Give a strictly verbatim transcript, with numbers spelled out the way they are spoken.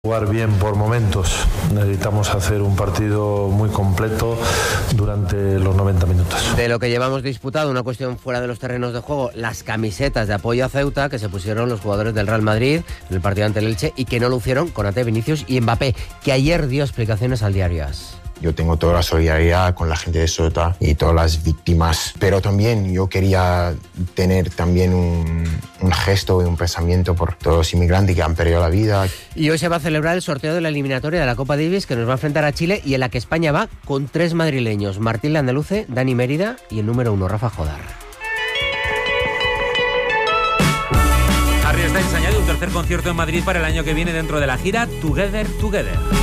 Jugar bien por momentos, necesitamos hacer un partido muy completo durante los noventa minutos. De lo que llevamos disputado, una cuestión fuera de los terrenos de juego, las camisetas de apoyo a Ceuta que se pusieron los jugadores del Real Madrid en el partido ante el Elche y que no lucieron Konaté, Vinicius y Mbappé, que ayer dio explicaciones al diario AS. Yo tengo toda la solidaridad con la gente de Ceuta y todas las víctimas, pero también yo quería tener también un, un gesto y un pensamiento por todos los inmigrantes que han perdido la vida. Y hoy se va a celebrar el sorteo de la eliminatoria de la Copa Davis que nos va a enfrentar a Chile y en la que España va con tres madrileños, Martín Landaluce, Dani Mérida y el número uno, Rafa Jodar. Harry Styles añade un tercer concierto en Madrid para el año que viene dentro de la gira Together Together.